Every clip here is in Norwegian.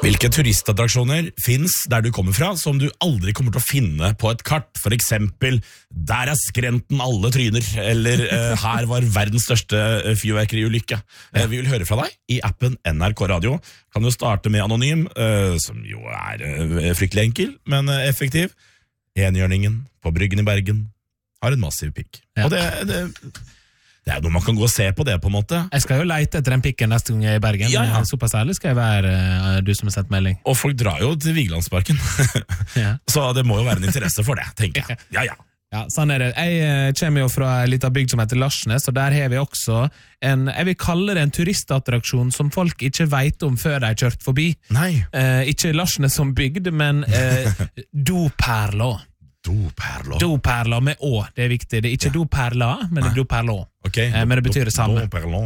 Hvilke turistattraksjoner finnes der du kommer fra, som du aldri kommer til å finne på et kart? For eksempel, der skrenten alle tryner, eller her var verdens største fyrverkeriulykke. Vi vil høre fra deg i appen NRK Radio. Kan du starte med anonym, som jo fryktelig enkel, men effektiv. Enhjørningen på Bryggen i Bergen har en massiv pikk. Ja. Og det noe man kan gå og se på det, på en måte. Jeg skal jo leite etter den pikken neste gang jeg i Bergen. Ja. Såpass ærlig skal jeg være, du som har sendt melding. Og folk drar jo til Vigelandsparken. Ja. Så det må jo være en interesse for det, tenker jeg. Ja. Ja, sånn det. Jeg kommer jo fra en liten bygd som heter Larsnes, og der har vi også jeg vil kalle det en turistattraksjon som folk ikke vet om før de har kjørt forbi. Nei. Ikke Larsnes som bygd, men Doperla. Doperla med å, det viktig. Det ikke doperla, men det doperla. Okay. Men det betyr det samme.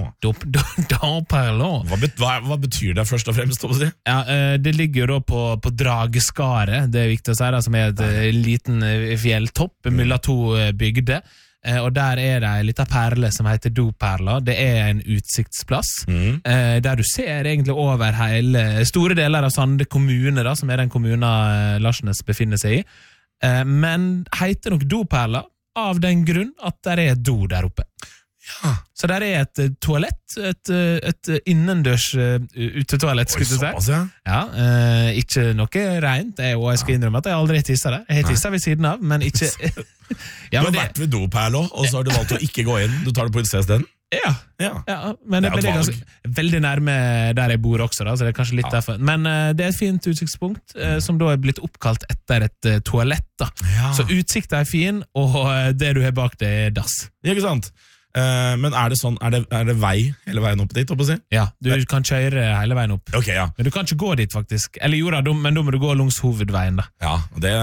Doperla. Hva betyr det først og fremst? Ja, det ligger jo da på Drageskaret, det viktig å si, som et liten fjelltopp mellom to bygder. Og der det en liten perle som heter Doperla. Det en utsiktsplass, der du ser egentlig over hele store deler av Sande kommune, da, som den kommunen Larsnes befinner seg i. Men heter nok Doperla av den grunn at der et do der oppe. Ja. Så der et toalett, et innendørs utetoalett, skulle du si. Såpass, ja. Ja, ikke noe rent, og jeg skal innrømme at jeg aldri har tisset det. Jeg har tisset ved siden av, men ikke... Ja, men du har vært ved Doperla, og så har du valgt å ikke gå inn. Du tar det på utstedet. Ja, men det er ganske veldig nærme der jeg bor også, da, så det kanskje litt derfor. Men det et fint utsiktspunkt, som da blitt oppkalt etter et toalett, da. Ja. Så utsikten fin, og det du har bak det dass. Ja, ikke sant? Men det sånn, det vei hele veien opp dit, å si? Ja, du kan kjøre hele veien opp. Ok, ja. Men du kan ikke gå dit, faktisk. Eller jo da, men da må du gå langs hovedveien, da. Ja,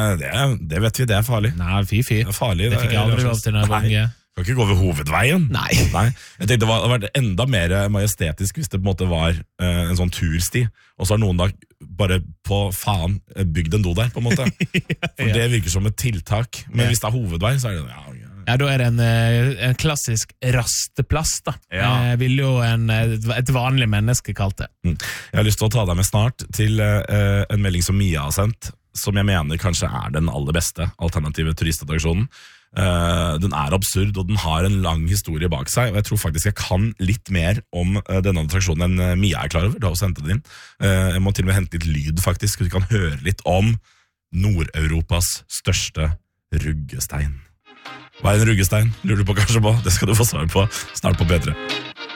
det vet vi, det farlig. Nei, fy. Det farlig. Det fikk jeg aldri lov til når jeg var unge. Kan ikke gå ved hovedveien. Nei. Jeg tenkte det hadde vært enda mer majestetisk hvis det på en måte var en sånn tursti, og så har noen da bare på faen bygd en do der, på en måte. For det virker som et tiltak. Men hvis det hovedvei, så det ja, da det en klassisk rasteplass, da. Ja. Vil jo et vanlig menneske kalt det. Jeg har lyst til å ta deg med snart til en melding som Mia har sendt, som jeg mener kanskje den aller beste alternative turistattraksjonen. Den absurd, og den har en lang historie bak seg, og jeg tror faktisk jeg kan litt mer om denne attraksjonen enn Mia klar over. Du har jo sendt det inn. Jeg må til og med hente litt lyd, faktisk, så vi kan høre litt om Nord-Europas største ruggestein. Hva en ruggestein? Lurer du på kanskje på? Det skal du få svar på snart på P3.